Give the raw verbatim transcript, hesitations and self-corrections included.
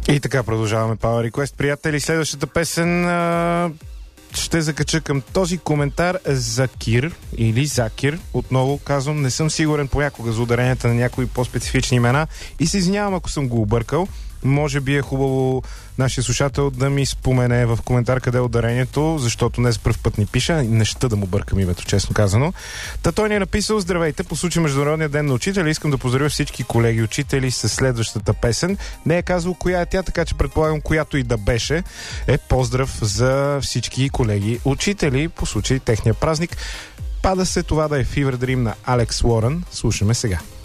И така продължаваме Power Request. Приятели, следващата песен а, ще закача към този коментар Закир или Закир. Отново казвам, не съм сигурен понякога за ударенията на някои по-специфични имена и се извинявам, ако съм го объркал. Може би е хубаво нашия слушател да ми спомене в коментар къде е ударението, защото днес пръв път ни пише, не ще да му бъркам името, честно казано. Та той ни е написал: здравейте, по случай Международния ден на учителя искам да поздравя всички колеги учители с следващата песен. Не е казал коя е тя, така че предполагам, която и да беше, е поздрав за всички колеги учители по случай техния празник. Пада се това да е Fever Dream на Алекс Уорън. Слушаме сега.